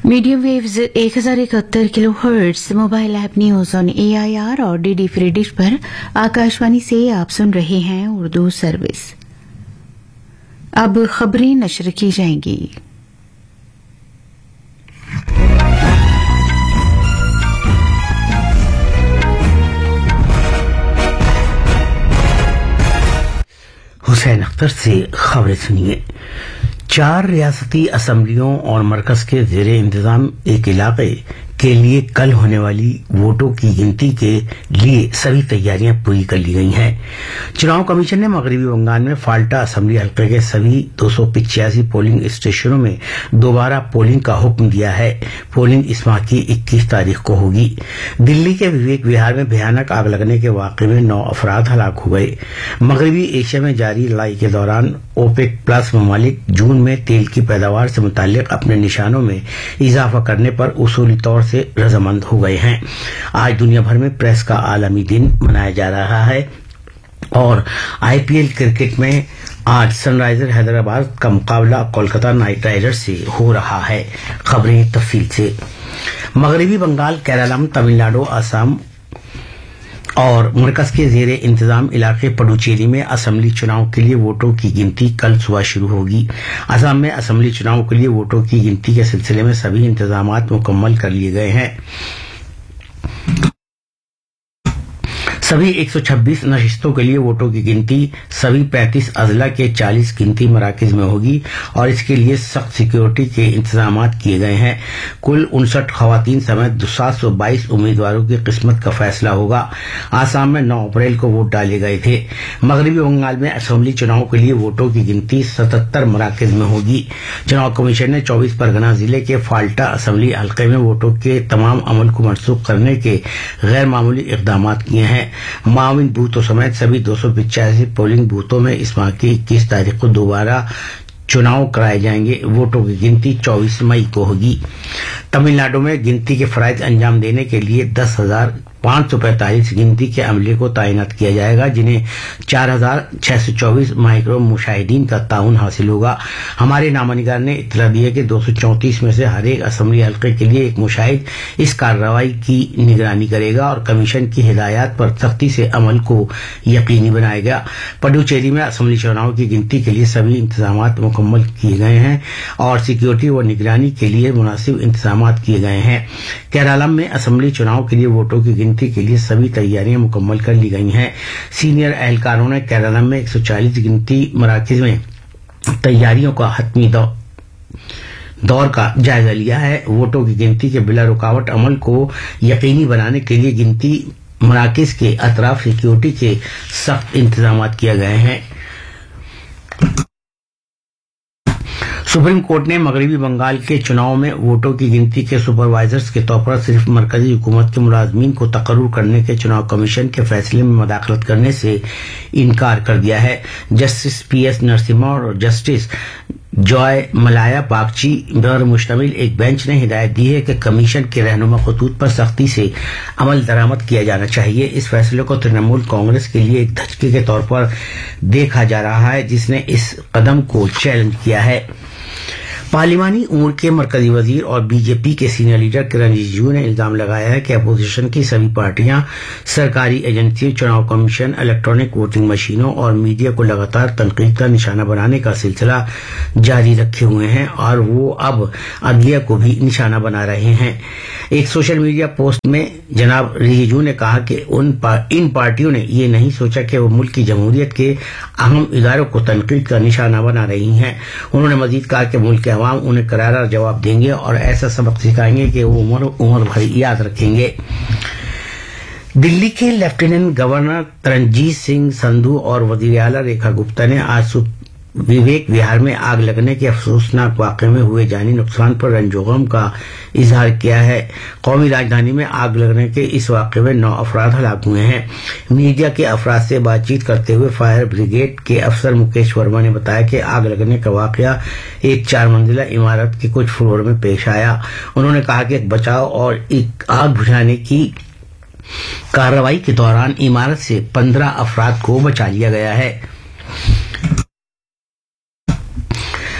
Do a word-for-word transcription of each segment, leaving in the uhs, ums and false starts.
Medium waves एक हजार इकहत्तर kilo hertz, mobile app news on AIR और डीडी फ्री डिश पर आकाशवाणी से आप सुन रहे हैं उर्दू सर्विस। अब खबरें नशर की जाएंगी। हुसैन अख्तर से खबरें सुनिए। चार रियासती असम्बलियों और मरकज के ज़ेर इंतजाम एक इलाके के लिए कल होने वाली वोटों की गिनती के लिए सभी तैयारियां पूरी कर ली गई हैं। चुनाव कमीशन ने मगरबी बंगाल में फाल्टा असेंबली हल्के के सभी दो सौ पिचासी पोलिंग स्टेशनों में दोबारा पोलिंग का हुक्म दिया है। पोलिंग इस माह की इक्कीस तारीख को होगी। दिल्ली के विवेक विहार में भयानक आग लगने के वाकये में नौ अफराद हलाक हो गए। मगरबी एशिया में जारी लड़ाई के दौरान ओपेक प्लस ममालिक जून में तेल की पैदावार से मुताल्लिक अपने निशानों में इजाफा करने पर उसूली तौर से रजामंद हो गए हैं। आज दुनिया भर में प्रेस का आलमी दिन मनाया जा रहा है और आईपीएल क्रिकेट में आज सनराइजर हैदराबाद का मुकाबला कोलकाता नाइट राइडर्स से हो रहा है। खबरें तफसील से। मगरबी बंगाल, केरलम, तमिलनाडु, असम और मरकज के जेर इंतजाम इलाके पुडुचेरी में असेंबली चुनाव के लिए वोटों की गिनती कल सुबह शुरू होगी। असम में असेंबली चुनाव के लिए वोटों की गिनती के सिलसिले में सभी इंतजामात मुकम्मल कर लिए गए हैं। सभी एक सौ छब्बीस नशिस्तों के लिए वोटों की गिनती सभी पैंतीस अजला के चालीस गिनती मराकज में होगी और इसके लिए सख्त सिक्योरिटी के इंतजाम किए गए हैं। कुल उनसठ खवातीन समेत सात सौ बाईस उम्मीदवारों की किस्मत का फैसला होगा। आसाम में नौ अप्रैल को वोट डाले गए थे। मगरबी बंगाल में असेंबली चुनाव के लिए वोटों की गिनती सतहत्तर मराकज में होगी। चुनाव कमीशन ने चौबीस परगना जिले के फाल्टा असेंबली हल्के में वोटों के तमाम अमल को मनसूख करने के गैर मामूली इकदाम किए हैं। माविन बूथों समेत सभी दो सौ पिचासी पोलिंग बूथों में इस माह की इक्कीस तारीख को दोबारा चुनाव कराए जाएंगे। वोटों की गिनती चौबीस मई को होगी। तमिलनाडु में गिनती के फराइज अंजाम देने के लिए दस हजार पांच सौ पैंतालीस गिनती के अमले को तैनात किया जाएगा, जिन्हें चार हजार छह सौ चौबीस माइक्रो मुशाहिदीन का ताउन हासिल होगा। हमारे नामानिगार ने इत्तला दी है कि दो सौ चौंतीस में से हर एक असेंबली हल्के के लिए एक मुशाहिद इस कार्रवाई की निगरानी करेगा और कमीशन की हिदायत पर सख्ती से अमल को यकीनी बनाएगा। पुडुचेरी में असेंबली चुनाव की गिनती के लिए सभी इंतजाम मुकम्मल किए गए हैं और सिक्योरिटी व निगरानी के लिए मुनासिब इंतजाम किए गए हैं। केरलम में असेंबली चुनाव के लिए वोटों की गिनती के लिए सभी तैयारियां मुकम्मल कर ली गई हैं। सीनियर एहलकारों ने केरलम में एक सौ चालीस गिनती मराकज में तैयारियों का हतमी दौर का जायजा लिया है। वोटों की गिनती के बिला रुकावट अमल को यकीनी बनाने के लिए गिनती मराकज के अतराफ सिक्योरिटी के सख्त इंतजाम किए गए हैं। सुप्रीम कोर्ट ने मगरबी बंगाल के चुनाव में वोटों की गिनती के सुपरवाइजर्स के तौर पर सिर्फ मरकजी हुकूमत के मुलाजमीन को तकर्रुर करने के चुनाव कमीशन के फैसले में मदाखलत करने से इनकार कर दिया है। जस्टिस पी एस नरसिम्हा और जस्टिस जॉय मलाया बागची पर मुश्तमिल एक बेंच ने हिदायत दी है कि कमीशन के रहनुमा खतूत पर सख्ती से अमल दरामद किया जाना चाहिए। इस फैसले को तृणमूल कांग्रेस के लिए एक धचके के तौर पर देखा जा रहा है, जिसने इस कदम को चैलेंज किया है। पार्लिमानी उमूर के मरकजी वजीर और बीजेपी के सीनियर लीडर किरण रिजिजू ने इल्जाम लगाया है कि अपोजिशन की सभी पार्टियां सरकारी एजेंसियों, चुनाव कमीशन, इलेक्ट्रॉनिक वोटिंग मशीनों और मीडिया को लगातार तनकीद का निशाना बनाने का सिलसिला जारी रखे हुए हैं और वो अब अदलिया को भी निशाना बना रहे हैं। एक सोशल मीडिया पोस्ट में जनाब रिजिजू ने कहा कि उन पा, इन पार्टियों ने ये नहीं सोचा कि वो मुल्क की जमहूरियत के अहम इदारों को तनकीद का निशाना बना रही हैं। उन्होंने मजीद कहा कि मुल्क के अवाम उन्हें करारा जवाब देंगे और ऐसा सबक सिखाएंगे कि वो उम्र उम्र भर याद रखेंगे। दिल्ली के लेफ्टिनेंट गवर्नर तरनजीत सिंह संधू और वजीर आला रेखा गुप्ता ने आज विवेक विहार में आग लगने के अफसोसनाक वाकये में हुए जानी नुकसान पर रंजोगम का इजहार किया है। कौमी राजधानी में आग लगने के इस वाकये में नौ अफराद हलाक हुए हैं। मीडिया के अफराद से बातचीत करते हुए फायर ब्रिगेड के अफसर मुकेश वर्मा ने बताया कि आग लगने का वाकया एक चार मंजिला इमारत के कुछ फ्लोर में पेश आया। उन्होंने कहा कि एक बचाव और एक आग बुझाने की कार्रवाई के दौरान इमारत से पंद्रह अफराद को बचा लिया गया है।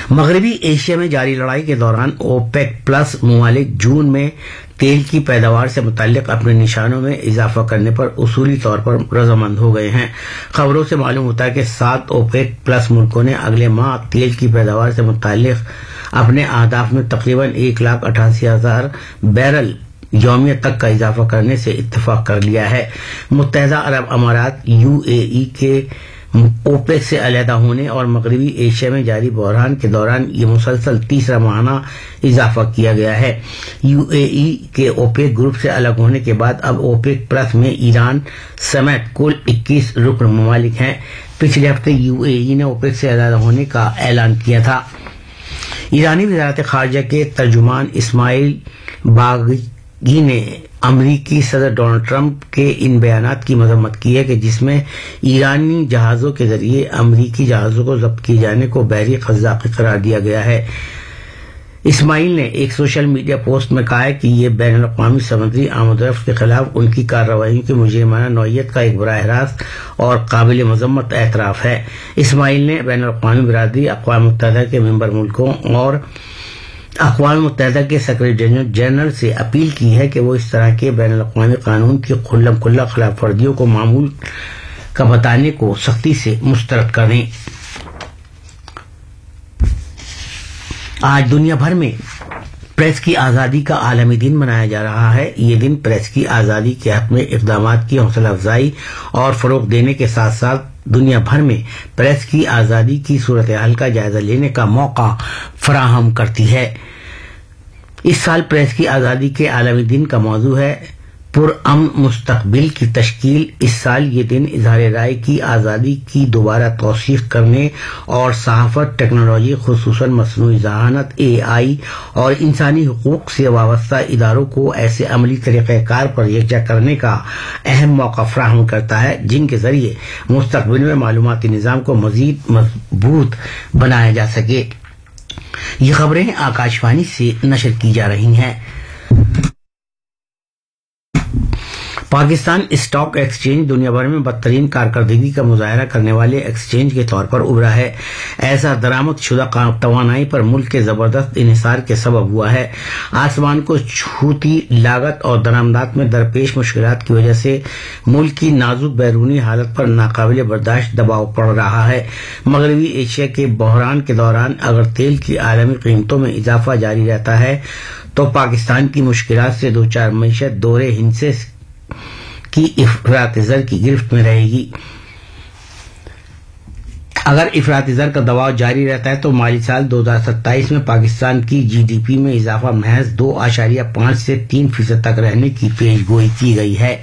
مغربی ایشیا میں جاری لڑائی کے دوران اوپیک پلس ممالک جون میں تیل کی پیداوار سے متعلق اپنے نشانوں میں اضافہ کرنے پر اصولی طور پر رضامند ہو گئے ہیں۔ خبروں سے معلوم ہوتا ہے کہ سات اوپیک پلس ملکوں نے اگلے ماہ تیل کی پیداوار سے متعلق اپنے اہداف میں تقریباً ایک لاکھ اٹھاسی ہزار بیرل یومیہ تک کا اضافہ کرنے سے اتفاق کر لیا ہے۔ متحدہ عرب امارات یو اے ای کے اوپیک سے علیحدہ ہونے اور مغربی ایشیا میں جاری بحران کے دوران یہ مسلسل تیسرا ماہانہ اضافہ کیا گیا ہے۔ یو اے ای کے اوپیک گروپ سے الگ ہونے کے بعد اب اوپیک پلس میں ایران سمیت کل اکیس رکن ممالک ہیں۔ پچھلے ہفتے یو اے ای نے اوپیک سے علیحدہ ہونے کا اعلان کیا تھا۔ ایرانی وزارت خارجہ کے ترجمان اسماعیل باغی نے امریکی صدر ڈونلڈ ٹرمپ کے ان بیانات کی مذمت کی ہے کہ جس میں ایرانی جہازوں کے ذریعے امریکی جہازوں کو ضبط کیے جانے کو بحری قزاقی قرار دیا گیا ہے۔ اسماعیل نے ایک سوشل میڈیا پوسٹ میں کہا ہے کہ یہ بین الاقوامی سمندری آمد و رفت کے خلاف ان کی کارروائیوں کی مجرمانہ نوعیت کا ایک براہ راست اور قابل مذمت اعتراف ہے۔ اسماعیل نے بین الاقوامی برادری، اقوام متحدہ کے ممبر ملکوں اور اقوام متحدہ کے سیکرٹری جنرل سے اپیل کی ہے کہ وہ اس طرح کے بین الاقوامی قانون کی کھلم کھلا خلاف ورزیوں کو معمول کا بتانے کو سختی سے مسترد کریں۔ آج دنیا بھر میں پریس کی آزادی کا عالمی دن منایا جا رہا ہے۔ یہ دن پریس کی آزادی کے حق میں اقدامات کی حوصلہ افزائی اور فروغ دینے کے ساتھ ساتھ دنیا بھر میں پریس کی آزادی کی صورتحال کا جائزہ لینے کا موقع فراہم کرتی ہے۔ اس سال پریس کی آزادی کے عالمی دن کا موضوع ہے پرامن مستقبل کی تشکیل۔ اس سال یہ دن اظہار رائے کی آزادی کی دوبارہ توثیق کرنے اور صحافت، ٹیکنالوجی خصوصاً مصنوعی ذہانت اے آئی اور انسانی حقوق سے وابستہ اداروں کو ایسے عملی طریقہ کار پر یکجا کرنے کا اہم موقع فراہم کرتا ہے جن کے ذریعے مستقبل میں معلوماتی نظام کو مزید مضبوط بنایا جا سکے۔ یہ خبریں آکاش وانی سے نشر کی جا رہی ہیں۔ پاکستان اسٹاک ایکسچینج دنیا بھر میں بدترین کارکردگی کا مظاہرہ کرنے والے ایکسچینج کے طور پر ابھرا ہے۔ ایسا درآمد شدہ توانائی پر ملک کے زبردست انحصار کے سبب ہوا ہے۔ آسمان کو چھوتی لاگت اور درآمدات میں درپیش مشکلات کی وجہ سے ملک کی نازک بیرونی حالت پر ناقابل برداشت دباؤ پڑ رہا ہے۔ مغربی ایشیا کے بحران کے دوران اگر تیل کی عالمی قیمتوں میں اضافہ جاری رہتا ہے تو پاکستان کی مشکلات سے دوچار معیشت دورے ہندسے کی افراط زر کی گرفت میں رہے گی۔ اگر افراط زر کا دباؤ جاری رہتا ہے تو مالی سال دو ہزار ستائیس میں پاکستان کی جی ڈی پی میں اضافہ محض دو اشاریہ پانچ سے تین فیصد تک رہنے کی پیش گوئی کی گئی ہے۔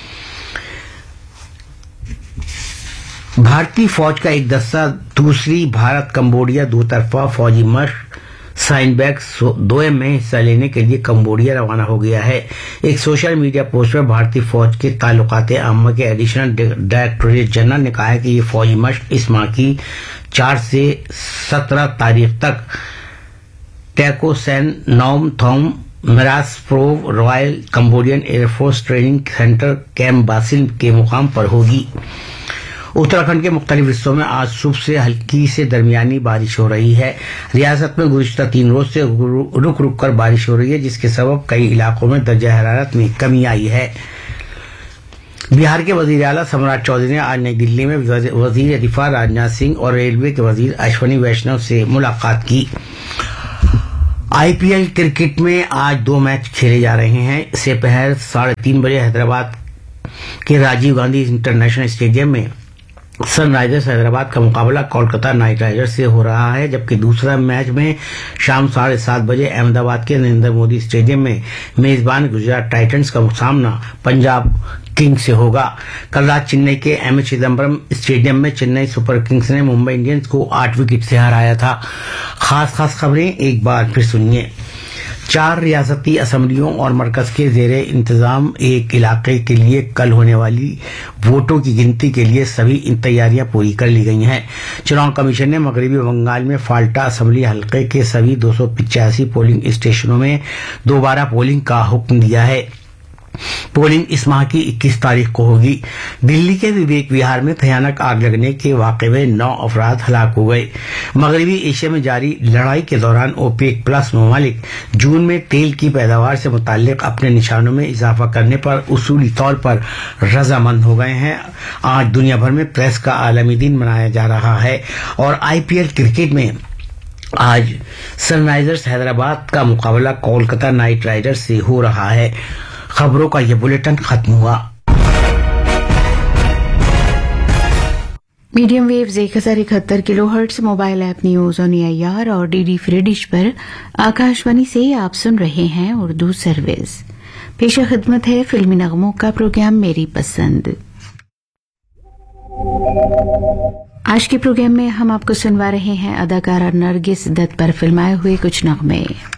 بھارتی فوج کا ایک دستہ دوسری بھارت کمبوڈیا دو طرفہ فوجی مشق سائن بیک دوئم میں حصہ لینے کے لیے کمبوڈیا روانہ ہو گیا ہے۔ ایک سوشل میڈیا پوسٹ میں بھارتی فوج کے تعلقات عامہ کے ایڈیشنل ڈائریکٹوریٹ جنرل نے کہا ہے کہ یہ فوجی مشق اس ماہ کی چار سے سترہ تاریخ تک ٹیکو سین نوم تھوم میراس پرو Royal Cambodian air force training centre camp باسل کے مقام پر ہوگی۔ اتراکھنڈ کے مختلف حصوں میں آج صبح سے ہلکی سے درمیانی بارش ہو رہی ہے۔ ریاست میں گزشتہ تین روز سے رک رک کر بارش ہو رہی ہے جس کے سبب کئی علاقوں میں درجہ حرارت میں کمی آئی ہے۔ بہار کے وزیر اعلیٰ سمراٹ چودھری نے آج نئی دلی میں وزیر دفاع راجناتھ سنگھ اور ریلوے کے وزیر اشونی ویشنو سے ملاقات کی۔ آئی پی ایل کرکٹ میں آج دو میچ کھیلے جا رہے ہیں۔ سے پہر ساڑھے تین بجے حیدرآباد کے راجیو گاندھی انٹرنیشنل اسٹیڈیم میں سن رائزرز حیدرآباد کا مقابلہ کولکتہ نائٹ رائڈرز سے ہو رہا ہے، جبکہ دوسرا میچ میں شام ساڑھے سات بجے احمد آباد کے نریندر مودی اسٹیڈیم میں میزبان گجرات ٹائٹنز کا سامنا پنجاب کنگز سے ہوگا۔ کل رات چنئی کے ایم اے چدمبرم اسٹیڈیم میں چنئی سپر کنگز نے ممبئی انڈینز کو آٹھ وکٹ سے ہرایا تھا۔ خاص خاص خبریں ایک بار پھر سنیے۔ چار ریاستی اسمبلیوں اور مرکز کے زیر انتظام ایک علاقے کے لیے کل ہونے والی ووٹوں کی گنتی کے لیے سبھی تیاریاں پوری کر لی گئی ہیں۔ چناؤ کمیشن نے مغربی بنگال میں فالٹا اسمبلی حلقے کے سبھی دو سو پچاسی پولنگ اسٹیشنوں میں دوبارہ پولنگ کا حکم دیا ہے۔ पोलिंग इस माह की इक्कीस तारीख को होगी। दिल्ली के विवेक विहार में भयानक आग लगने के वाकये में नौ अफराद हलाक हो गए। मगरबी एशिया में जारी लड़ाई के दौरान ओपेक प्लस ममालिक जून में तेल की पैदावार से मुताल्लिक अपने निशानों में इजाफा करने पर उसूली तौर पर रजामंद हो गए हैं। आज दुनिया भर में प्रेस का आलमी दिन मनाया जा रहा है और आईपीएल क्रिकेट में आज सनराइजर्स हैदराबाद का मुकाबला कोलकाता नाइट राइडर्स से हो रहा है। खबरों का यह बुलेटिन खत्म हुआ। मीडियम वेव्स एक हजार इकहत्तर kilo hertz mobile app news on AIR और डीडी फ्री डिश पर आकाशवाणी से आप सुन रहे हैं उर्दू सर्विस। पेशा खिदमत है फिल्मी नगमों का प्रोग्राम मेरी पसंद। आज के प्रोग्राम में हम आपको सुनवा रहे हैं अदाकारा नरगिस दत्त पर फिल्माए हुए कुछ नगमे।